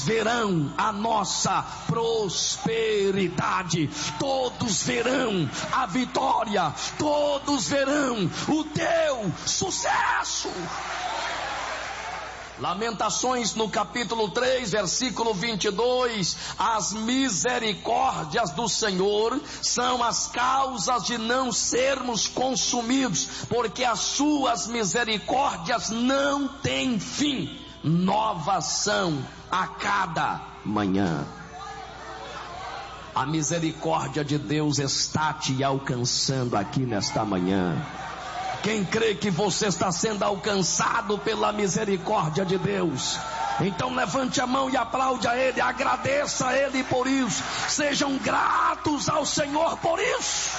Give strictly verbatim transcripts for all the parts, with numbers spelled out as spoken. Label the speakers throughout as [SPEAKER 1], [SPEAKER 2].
[SPEAKER 1] verão a nossa prosperidade, todos verão a vitória, todos verão o teu sucesso. Lamentações no capítulo três, versículo vinte e dois, as misericórdias do Senhor são as causas de não sermos consumidos, porque as suas misericórdias não têm fim, novas são a cada manhã. A misericórdia de Deus está te alcançando aqui nesta manhã. Quem crê que você está sendo alcançado pela misericórdia de Deus, então levante a mão e aplaude a Ele, agradeça a Ele por isso, sejam gratos ao Senhor por isso.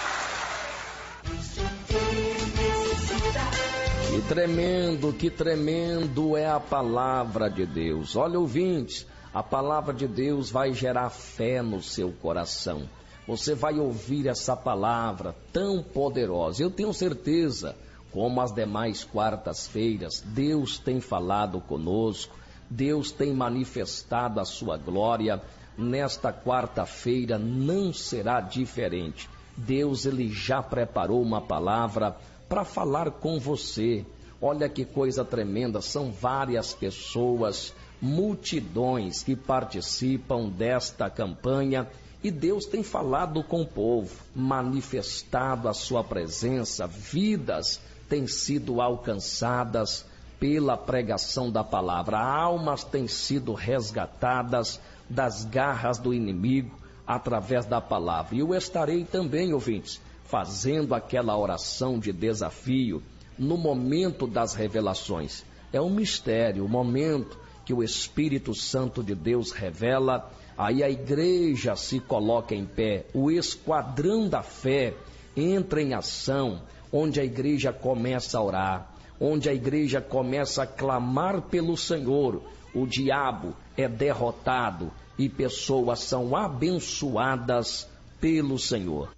[SPEAKER 2] Que tremendo, que tremendo é a palavra de Deus. Olha, ouvintes, a palavra de Deus vai gerar fé no seu coração. Você vai ouvir essa palavra tão poderosa. Eu tenho certeza, como as demais quartas-feiras, Deus tem falado conosco, Deus tem manifestado a sua glória. Nesta quarta-feira não será diferente. Deus, Ele já preparou uma palavra para falar com você. Olha que coisa tremenda, são várias pessoas, multidões que participam desta campanha. E Deus tem falado com o povo, manifestado a sua presença, vidas têm sido alcançadas pela pregação da palavra, almas têm sido resgatadas das garras do inimigo através da palavra. E eu estarei também, ouvintes, fazendo aquela oração de desafio no momento das revelações. É um mistério, o momento que o Espírito Santo de Deus revela. Aí a igreja se coloca em pé, o esquadrão da fé entra em ação, onde a igreja começa a orar, onde a igreja começa a clamar pelo Senhor. O diabo é derrotado e pessoas são abençoadas pelo Senhor.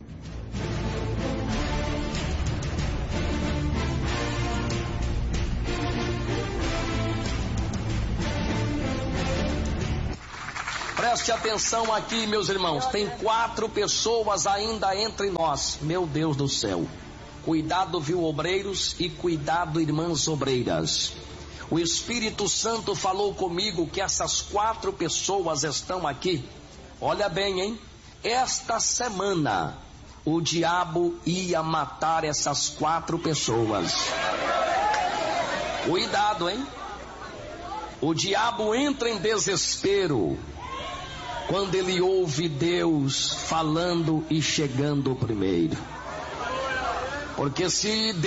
[SPEAKER 1] Preste atenção aqui, meus irmãos, tem quatro pessoas ainda entre nós, meu Deus do céu. Cuidado, viu, obreiros, e cuidado, irmãs obreiras. O Espírito Santo falou comigo que essas quatro pessoas estão aqui. Olha bem, hein? Esta semana o diabo ia matar essas quatro pessoas. Cuidado, hein? O diabo entra em desespero quando ele ouve Deus falando e chegando primeiro. Porque se